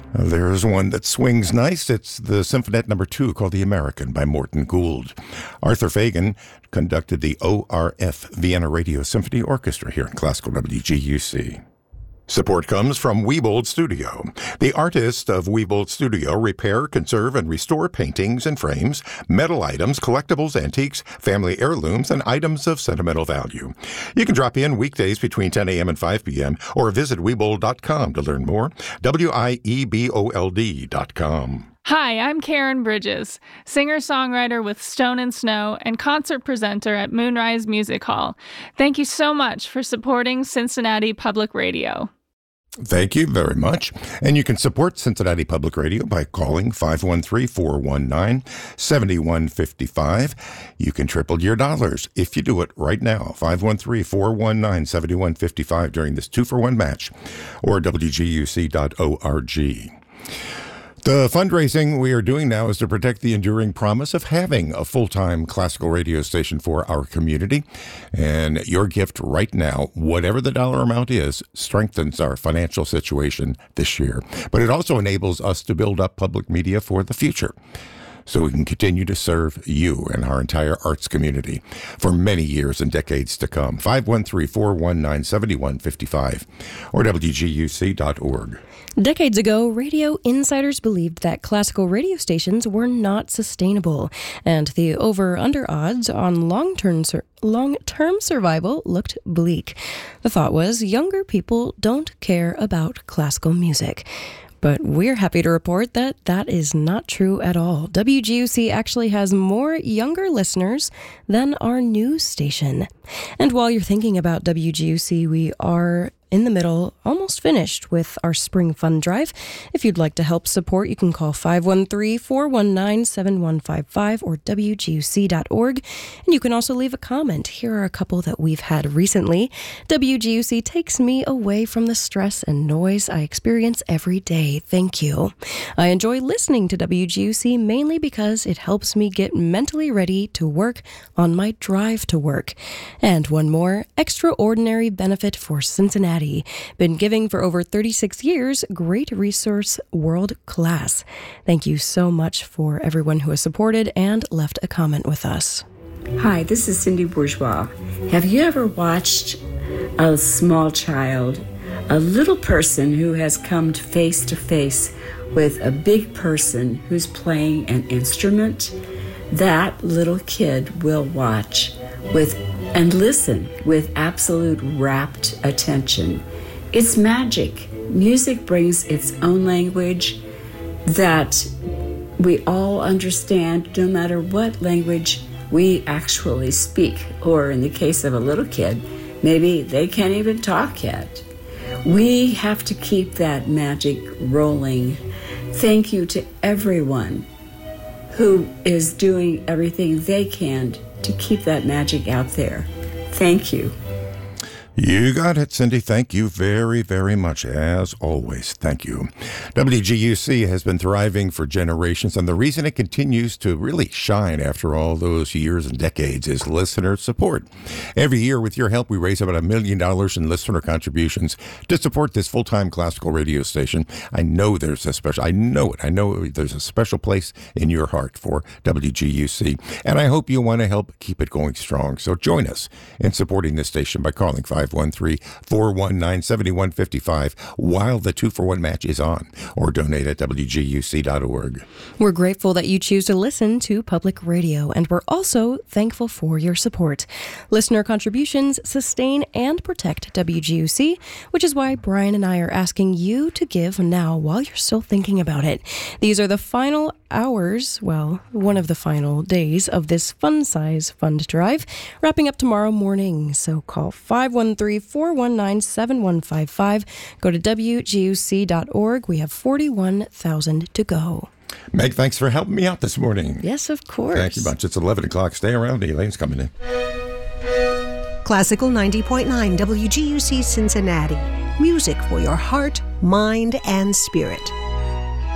There's one that swings nice. It's the Symphonette No. 2 called The American by Morton Gould. Arthur Fagan conducted the ORF Vienna Radio Symphony Orchestra here in Classical WGUC. Support comes from Wiebold Studio. The artists of Wiebold Studio repair, conserve, and restore paintings and frames, metal items, collectibles, antiques, family heirlooms, and items of sentimental value. You can drop in weekdays between 10 a.m. and 5 p.m. or visit Wiebold.com to learn more. WIEBOLD.com. Hi, I'm Karen Bridges, singer-songwriter with Stone and Snow and concert presenter at Moonrise Music Hall. Thank you so much for supporting Cincinnati Public Radio. Thank you very much. And you can support Cincinnati Public Radio by calling 513-419-7155. You can triple your dollars if you do it right now. 513-419-7155 during this 2-for-1 match or WGUC.org. The fundraising we are doing now is to protect the enduring promise of having a full-time classical radio station for our community. And your gift right now, whatever the dollar amount is, strengthens our financial situation this year. But it also enables us to build up public media for the future, so we can continue to serve you and our entire arts community for many years and decades to come. 513-419-7155 or WGUC.org. Decades ago, radio insiders believed that classical radio stations were not sustainable, and the over-under odds on long-term survival looked bleak. The thought was younger people don't care about classical music. But we're happy to report that that is not true at all. WGUC actually has more younger listeners than our news station. And while you're thinking about WGUC, we are in the middle, almost finished with our Spring Fund Drive. If you'd like to help support, you can call 513-419-7155 or WGUC.org. And you can also leave a comment. Here are a couple that we've had recently. WGUC takes me away from the stress and noise I experience every day. Thank you. I enjoy listening to WGUC mainly because it helps me get mentally ready to work on my drive to work. And one more, extraordinary benefit for Cincinnati. Been giving for over 36 years, great resource, world class. Thank you so much for everyone who has supported and left a comment with us. Hi, this is Cindy Bourgeois. Have you ever watched a small child, a little person who has come face to face with a big person who's playing an instrument? That little kid will watch and listen with absolute rapt attention. It's magic. Music brings its own language that we all understand, no matter what language we actually speak. Or in the case of a little kid, maybe they can't even talk yet. We have to keep that magic rolling. Thank you to everyone who is doing everything they can to keep that magic out there. Thank you. You got it, Cindy. Thank you very, very much. As always, thank you. WGUC has been thriving for generations, and the reason it continues to really shine after all those years and decades is listener support. Every year, with your help, we raise about $1 million in listener contributions to support this full-time classical radio station. I know there's a special place in your heart for WGUC, and I hope you want to help keep it going strong. So join us in supporting this station by calling 513-419-7155 while the 2-for-1 match is on, or donate at WGUC.org. We're grateful that you choose to listen to public radio, and we're also thankful for your support. Listener contributions sustain and protect WGUC, which is why Brian and I are asking you to give now while you're still thinking about it. These are the final hours, one of the final days of this fun-size fund drive, wrapping up tomorrow morning. So call 513-419-7155. Go to WGUC.org. We have 41,000 to go. Meg, thanks for helping me out this morning. Yes, of course. Thank you much. It's 11 o'clock. Stay around. Elaine's coming in. Classical 90.9 WGUC Cincinnati. Music for your heart, mind, and spirit.